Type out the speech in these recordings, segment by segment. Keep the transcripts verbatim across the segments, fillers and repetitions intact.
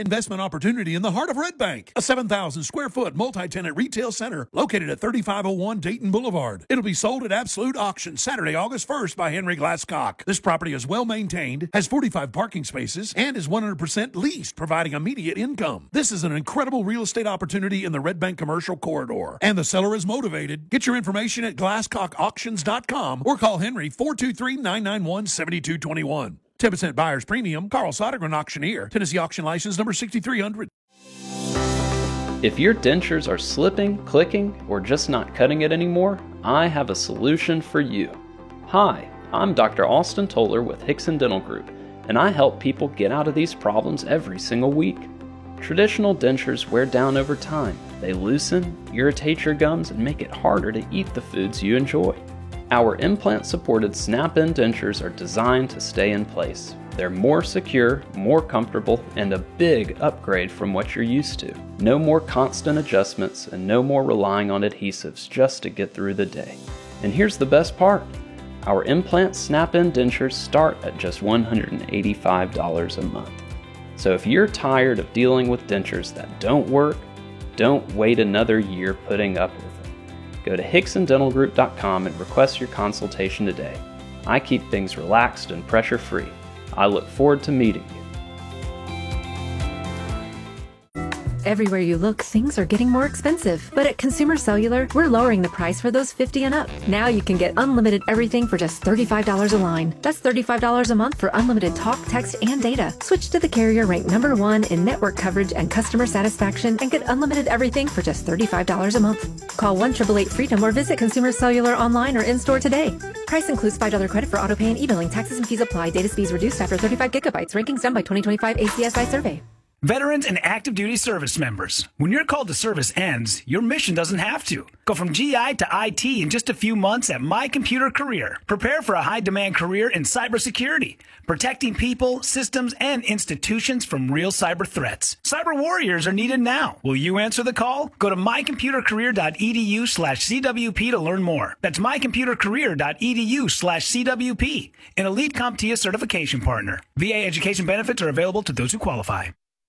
investment opportunity in the heart of Red Bank, a seven thousand square foot multi-tenant retail center located at thirty-five oh one Dayton Boulevard. It'll be sold at absolute auction Saturday, August first by Henry Glasscock. This property is well maintained, has forty-five parking spaces, and is one hundred percent leased, providing immediate income. This is an incredible real estate opportunity in the Red Bank commercial corridor, and the seller is motivated. Get your information at glasscock auctions dot com or call Henry four two three, nine nine one, seven two two one. ten percent buyer's premium. Carl Sodergren Auctioneer. Tennessee Auction License number sixty-three hundred. If your dentures are slipping, clicking, or just not cutting it anymore, I have a solution for you. Hi, I'm Doctor Austin Toller with Hickson Dental Group, and I help people get out of these problems every single week. Traditional dentures wear down over time. They loosen, irritate your gums, and make it harder to eat the foods you enjoy. Our implant-supported snap-in dentures are designed to stay in place. They're more secure, more comfortable, and a big upgrade from what you're used to. No more constant adjustments and no more relying on adhesives just to get through the day. And here's the best part. Our implant snap-in dentures start at just one hundred eighty-five dollars a month. So if you're tired of dealing with dentures that don't work, don't wait another year putting up with it. Go to hickson dental group dot com and request your consultation today. I keep things relaxed and pressure-free. I look forward to meeting you. Everywhere you look, things are getting more expensive. But at Consumer Cellular, we're lowering the price for those fifty and up. Now you can get unlimited everything for just thirty-five dollars a line. That's thirty-five dollars a month for unlimited talk, text, and data. Switch to the carrier ranked number one in network coverage and customer satisfaction and get unlimited everything for just thirty-five dollars a month. Call one eight eight eight FREEDOM or visit Consumer Cellular online or in-store today. Price includes five dollars credit for auto pay and e-billing. Taxes and fees apply. Data speeds reduced after thirty-five gigabytes. Rankings done by twenty twenty-five A C S I survey. Veterans and active duty service members, when your call to service ends, your mission doesn't have to. Go from G I to I T in just a few months at My Computer Career. Prepare for a high-demand career in cybersecurity, protecting people, systems, and institutions from real cyber threats. Cyber warriors are needed now. Will you answer the call? Go to my computer career dot e d u slash c w p to learn more. That's my computer career dot e d u slash c w p, an elite CompTIA certification partner. V A education benefits are available to those who qualify.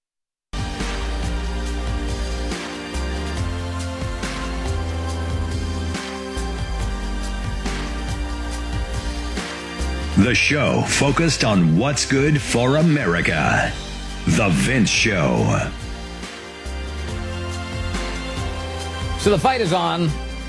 The show focused on what's good for America. The Vince Show. So the fight is on.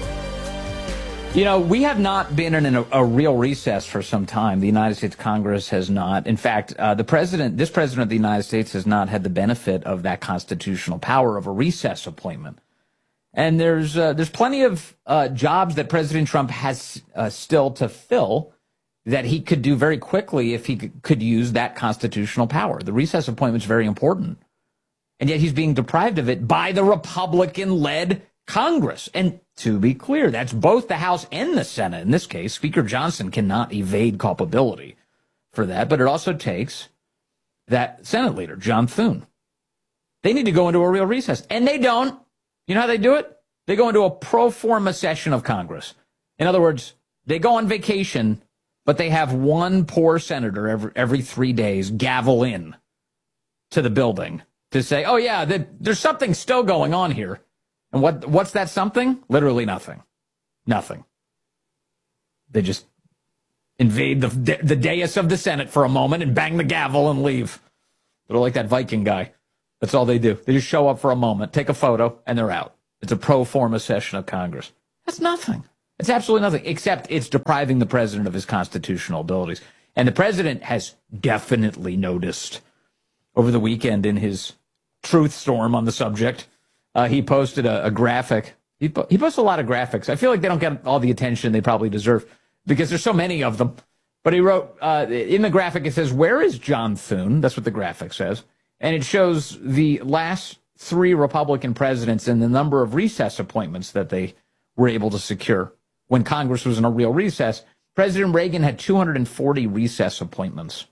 You know, we have not been in a, a real recess for some time. The United States Congress has not. In fact, uh, the president, this president of the United States has not had the benefit of that constitutional power of a recess appointment. And there's uh, there's plenty of uh, jobs that President Trump has uh, still to fill that he could do very quickly if he could use that constitutional power. The recess appointment is very important. And yet he's being deprived of it by the Republican-led Congress. And to be clear, that's both the House and the Senate. In this case, Speaker Johnson cannot evade culpability for that. But it also takes that Senate leader, John Thune. They need to go into a real recess. And they don't. You know how they do it? They go into a pro forma session of Congress. In other words, they go on vacation, but they have one poor senator every, every three days gavel in to the building to say, oh, yeah, the, there's something still going on here. And what what's that something? Literally nothing. Nothing. They just invade the, the dais of the Senate for a moment and bang the gavel and leave. They're like that Viking guy. That's all they do. They just show up for a moment, take a photo, and they're out. It's a pro forma session of Congress. That's nothing. It's absolutely nothing, except it's depriving the president of his constitutional abilities. And the president has definitely noticed over the weekend in his truth storm on the subject. Uh, he posted a, a graphic. He, po- he posts a lot of graphics. I feel like they don't get all the attention they probably deserve because there's so many of them. But he wrote, uh, in the graphic, it says, "Where is John Thune?" That's what the graphic says. And it shows the last three Republican presidents and the number of recess appointments that they were able to secure when Congress was in a real recess. President Reagan had two hundred forty recess appointments.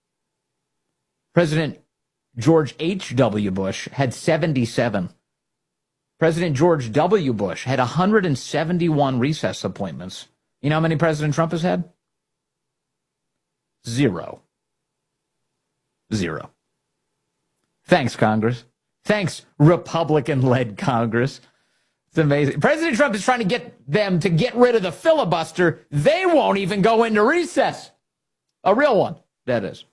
President George H W. Bush had seventy-seven. President George W. Bush had one hundred seventy-one recess appointments. You know how many President Trump has had? Zero. Zero. Thanks, Congress. Thanks, Republican-led Congress. It's amazing. President Trump is trying to get them to get rid of the filibuster. They won't even go into recess. A real one, that is.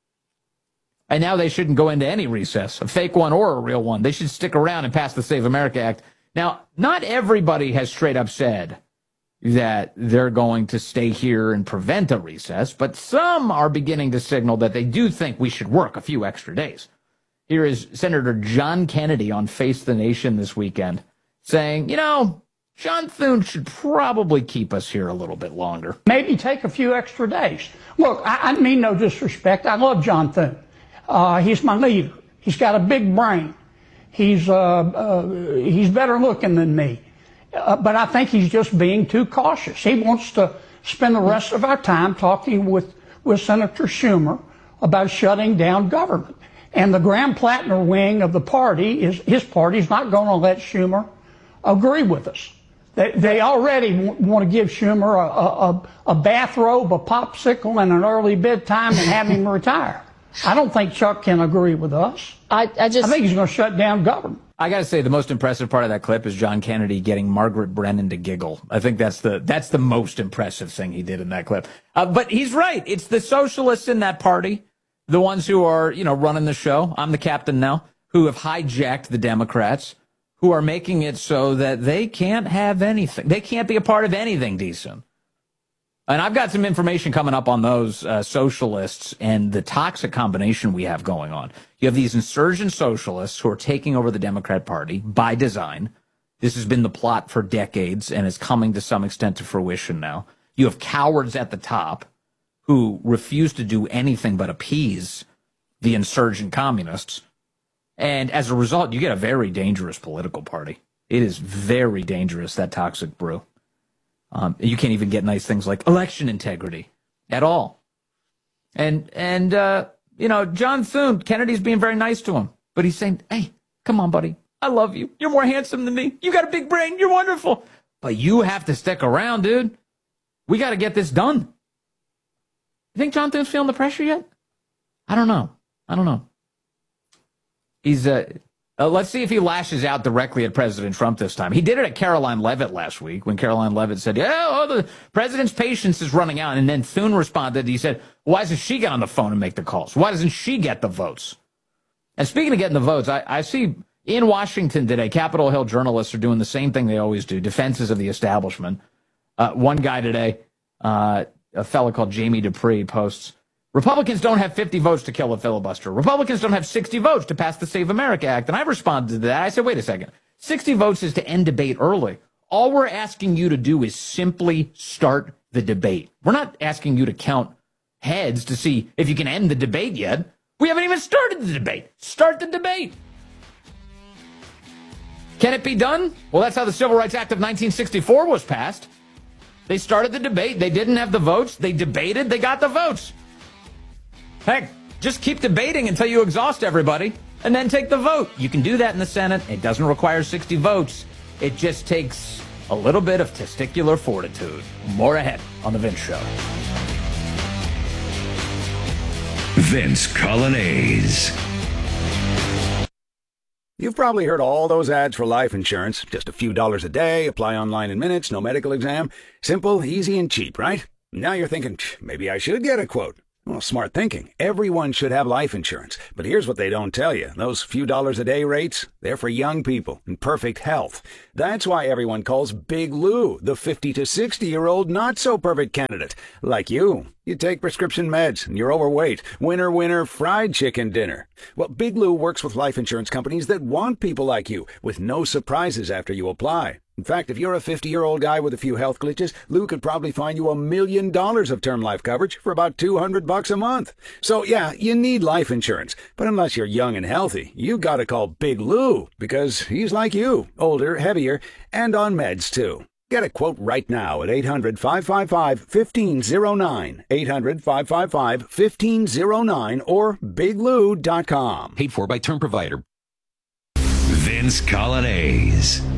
And now they shouldn't go into any recess, a fake one or a real one. They should stick around and pass the Save America Act. Now, not everybody has straight up said that they're going to stay here and prevent a recess, but some are beginning to signal that they do think we should work a few extra days. Here is Senator John Kennedy on Face the Nation this weekend saying, you know, John Thune should probably keep us here a little bit longer. Maybe take a few extra days. Look, I, I mean no disrespect. I love John Thune. Uh, he's my leader. He's got a big brain. He's, uh, uh, he's better looking than me. Uh, but I think he's just being too cautious. He wants to spend the rest of our time talking with, with Senator Schumer about shutting down government. And the Graham-Plattner wing of the party, is his party's not going to let Schumer agree with us. They, they already w- want to give Schumer a, a, a bathrobe, a popsicle, and an early bedtime and have him retire. I don't think Chuck can agree with us. I, I just I think he's going to shut down government. I got to say, the most impressive part of that clip is John Kennedy getting Margaret Brennan to giggle. I think that's the that's the most impressive thing he did in that clip. Uh, but he's right. It's the socialists in that party, the ones who are, you know, running the show. I'm the captain now, who have hijacked the Democrats, who are making it so that they can't have anything. They can't be a part of anything decent. And I've got some information coming up on those uh, socialists and the toxic combination we have going on. You have these insurgent socialists who are taking over the Democrat Party by design. This has been the plot for decades and is coming to some extent to fruition now. You have cowards at the top who refuse to do anything but appease the insurgent communists. And as a result, you get a very dangerous political party. It is very dangerous, that toxic brew. Um, you can't even get nice things like election integrity at all. And, and uh, you know, John Thune, Kennedy's being very nice to him. But he's saying, hey, come on, buddy. I love you. You're more handsome than me. You got a big brain. You're wonderful. But you have to stick around, dude. We got to get this done. You think John Thune's feeling the pressure yet? I don't know. I don't know. He's... Uh, Uh, let's see if he lashes out directly at President Trump this time. He did it at Caroline Leavitt last week when Caroline Leavitt said, yeah, oh, the president's patience is running out. And then Thune responded. He said, why doesn't she get on the phone and make the calls? Why doesn't she get the votes? And speaking of getting the votes, I, I see in Washington today, Capitol Hill journalists are doing the same thing they always do, defenses of the establishment. Uh, one guy today, uh, a fellow called Jamie Dupree, posts, Republicans don't have fifty votes to kill a filibuster. Republicans don't have sixty votes to pass the Save America Act. And I responded to that. I said, wait a second. sixty votes is to end debate early. All we're asking you to do is simply start the debate. We're not asking you to count heads to see if you can end the debate yet. We haven't even started the debate. Start the debate. Can it be done? Well, that's how the Civil Rights Act of nineteen sixty-four was passed. They started the debate. They didn't have the votes. They debated. They got the votes. Heck, just keep debating until you exhaust everybody and then take the vote. You can do that in the Senate. It doesn't require sixty votes. It just takes a little bit of testicular fortitude. More ahead on The Vince Show. Vince Colonnese. You've probably heard all those ads for life insurance. Just a few dollars a day, apply online in minutes, no medical exam. Simple, easy, and cheap, right? Now you're thinking, maybe I should get a quote. Well, smart thinking. Everyone should have life insurance. But here's what they don't tell you. Those few dollars a day rates, they're for young people in perfect health. That's why everyone calls Big Lou the fifty to sixty-year-old not-so-perfect candidate. Like you. You take prescription meds and you're overweight. Winner, winner, fried chicken dinner. Well, Big Lou works with life insurance companies that want people like you, with no surprises after you apply. In fact, if you're a fifty-year-old guy with a few health glitches, Lou could probably find you a million dollars of term life coverage for about two hundred bucks a month. So yeah, you need life insurance. But unless you're young and healthy, you gotta call Big Lou, because he's like you, older, heavier, and on meds too. Get a quote right now at eight hundred, five five five, one five zero nine, eight hundred, five five five, one five zero nine, or big lou dot com. Paid for by Term Provider. Vince Colonnese.